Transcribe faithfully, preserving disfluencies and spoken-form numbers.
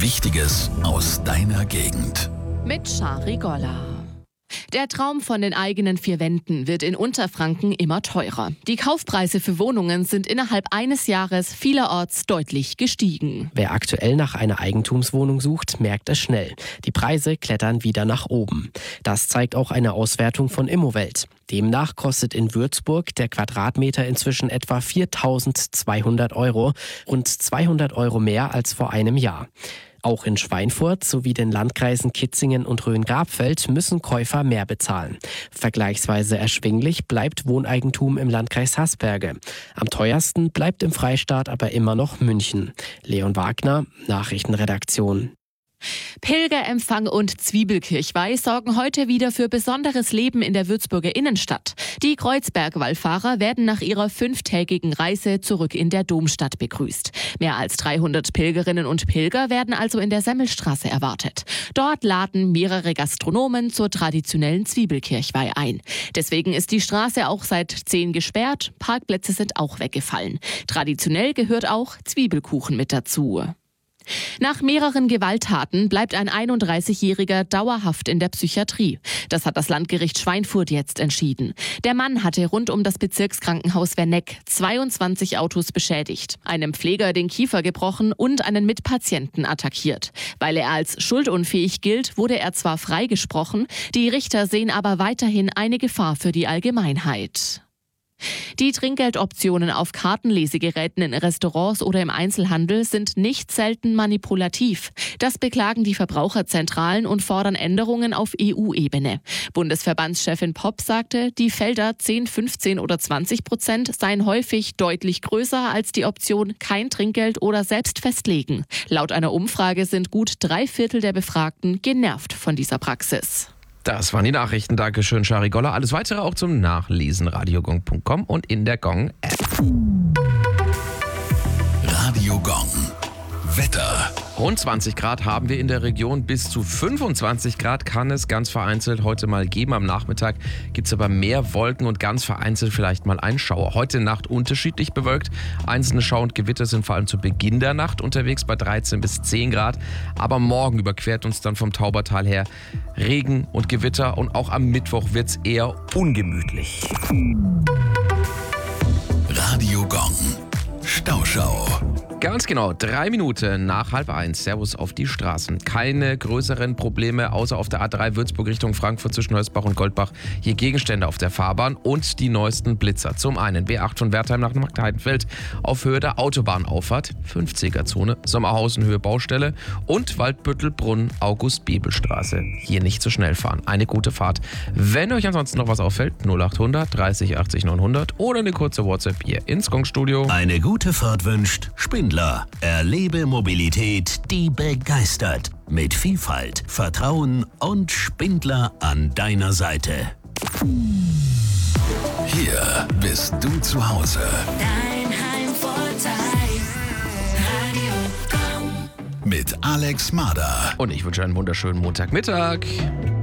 Wichtiges aus deiner Gegend. Mit Shari Golla. Der Traum von den eigenen vier Wänden wird in Unterfranken immer teurer. Die Kaufpreise für Wohnungen sind innerhalb eines Jahres vielerorts deutlich gestiegen. Wer aktuell nach einer Eigentumswohnung sucht, merkt es schnell. Die Preise klettern wieder nach oben. Das zeigt auch eine Auswertung von Immowelt. Demnach kostet in Würzburg der Quadratmeter inzwischen etwa viertausendzweihundert Euro, rund zweihundert Euro mehr als vor einem Jahr. Auch in Schweinfurt sowie den Landkreisen Kitzingen und Rhön-Grabfeld müssen Käufer mehr bezahlen. Vergleichsweise erschwinglich bleibt Wohneigentum im Landkreis Haßberge. Am teuersten bleibt im Freistaat aber immer noch München. Leon Wagner, Nachrichtenredaktion. Pilgerempfang und Zwiebelkirchweih sorgen heute wieder für besonderes Leben in der Würzburger Innenstadt. Die Kreuzberg-Wallfahrer werden nach ihrer fünftägigen Reise zurück in der Domstadt begrüßt. Mehr als dreihundert Pilgerinnen und Pilger werden also in der Semmelstraße erwartet. Dort laden mehrere Gastronomen zur traditionellen Zwiebelkirchweih ein. Deswegen ist die Straße auch seit zehn gesperrt, Parkplätze sind auch weggefallen. Traditionell gehört auch Zwiebelkuchen mit dazu. Nach mehreren Gewalttaten bleibt ein einunddreißigjähriger dauerhaft in der Psychiatrie. Das hat das Landgericht Schweinfurt jetzt entschieden. Der Mann hatte rund um das Bezirkskrankenhaus Werneck zweiundzwanzig Autos beschädigt, einem Pfleger den Kiefer gebrochen und einen Mitpatienten attackiert. Weil er als schuldunfähig gilt, wurde er zwar freigesprochen, die Richter sehen aber weiterhin eine Gefahr für die Allgemeinheit. Die Trinkgeldoptionen auf Kartenlesegeräten in Restaurants oder im Einzelhandel sind nicht selten manipulativ. Das beklagen die Verbraucherzentralen und fordern Änderungen auf E U-Ebene. Bundesverbandschefin Popp sagte, die Felder zehn, fünfzehn oder zwanzig Prozent seien häufig deutlich größer als die Option kein Trinkgeld oder selbst festlegen. Laut einer Umfrage sind gut drei Viertel der Befragten genervt von dieser Praxis. Das waren die Nachrichten. Dankeschön, Shari Golla. Alles weitere auch zum Nachlesen radiogong punkt com und in der Gong-App. Radio Gong. Wetter. Rund zwanzig Grad haben wir in der Region, bis zu fünfundzwanzig Grad kann es ganz vereinzelt heute mal geben. Am Nachmittag gibt es aber mehr Wolken und ganz vereinzelt vielleicht mal einen Schauer. Heute Nacht unterschiedlich bewölkt. Einzelne Schauer und Gewitter sind vor allem zu Beginn der Nacht unterwegs bei dreizehn bis zehn Grad. Aber morgen überquert uns dann vom Taubertal her Regen und Gewitter und auch am Mittwoch wird es eher ungemütlich. Radio Gong. Stauschau. Ganz genau, drei Minuten nach halb eins. Servus auf die Straßen. Keine größeren Probleme, außer auf der A drei Würzburg Richtung Frankfurt zwischen Hösbach und Goldbach. Hier Gegenstände auf der Fahrbahn und die neuesten Blitzer. Zum einen B acht von Wertheim nach Marktheidenfeld auf Höhe der Autobahnauffahrt, fünfziger-Zone, Sommerhausen Höhe Baustelle und Waldbüttelbrunn August-Bebel-Straße. Hier nicht so schnell fahren. Eine gute Fahrt. Wenn euch ansonsten noch was auffällt, null achthundert dreißig achtzig neunhundert oder eine kurze WhatsApp hier ins Gong-Studio. Eine gute Fahrt wünscht Spindler. Erlebe Mobilität, die begeistert. Mit Vielfalt, Vertrauen und Spindler an deiner Seite. Hier bist du zu Hause. Dein Heimvorteil. Radio Gong. Mit Alex Mader. Und ich wünsche einen wunderschönen Montagmittag.